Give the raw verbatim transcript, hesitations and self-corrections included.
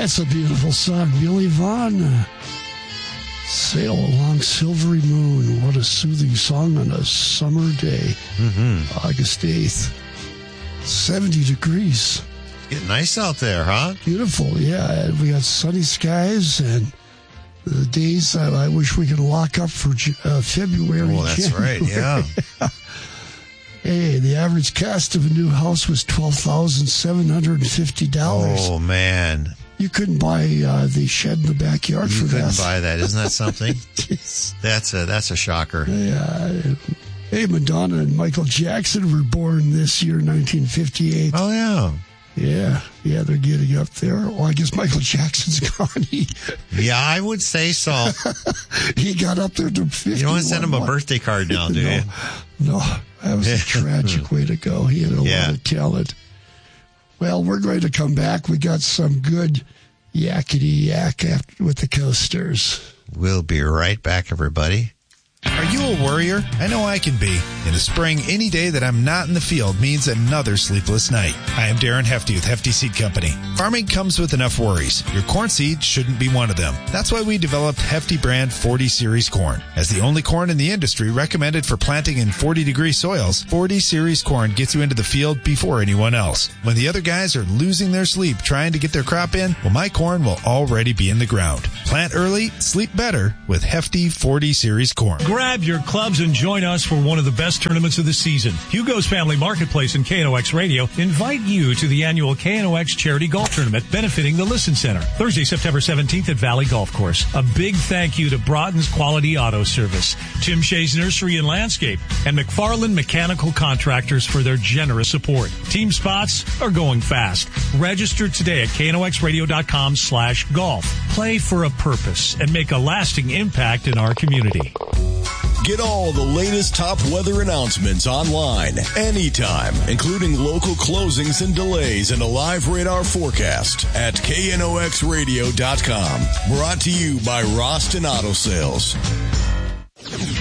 That's a beautiful song. Billy Vaughn. Uh, Sail Along Silvery Moon. What a soothing song on a summer day. Mm-hmm. August eighth. seventy degrees. Getting nice out there, huh? Beautiful, yeah. We got sunny skies and the days I, I wish we could lock up for uh, February. Oh, that's January. right, yeah. Hey, the average cost of a new house was twelve thousand seven hundred fifty dollars. Oh, man. You couldn't buy uh, the shed in the backyard You for that. couldn't buy that. Isn't that something? that's a that's a shocker. Yeah. Hey, Madonna and Michael Jackson were born this year, nineteen fifty-eight. Oh, yeah. Yeah, yeah, they're getting up there. Well, I guess Michael Jackson's gone. He, yeah, I would say so. he got up there to fifty. You don't want to send him a birthday card now, do no, you? No, that was a tragic way to go. He had a yeah. lot of talent. Well, we're going to come back. We got some good yakety yak after, with the Coasters. We'll be right back, everybody. Are you a worrier? I know I can be. In the spring, any day that I'm not in the field means another sleepless night. I am Darren Hefty with Hefty Seed Company. Farming comes with enough worries. Your corn seed shouldn't be one of them. That's why we developed Hefty brand forty series corn. As the only corn in the industry recommended for planting in forty degree soils, forty series corn gets you into the field before anyone else. When the other guys are losing their sleep trying to get their crop in, well, my corn will already be in the ground. Plant early, sleep better with Hefty forty series corn. Grab your clubs and join us for one of the best tournaments of the season. Hugo's Family Marketplace and K N O X Radio invite you to the annual K N O X Charity Golf Tournament benefiting the Listen Center. Thursday, September seventeenth at Valley Golf Course. A big thank you to Broughton's Quality Auto Service, Tim Shea's Nursery and Landscape, and McFarland Mechanical Contractors for their generous support. Team spots are going fast. Register today at K N O X radio dot com slash golf. Play for a purpose and make a lasting impact in our community. Get all the latest top weather announcements online, anytime, including local closings and delays and a live radar forecast at K N O X radio dot com. Brought to you by Roston Auto Sales.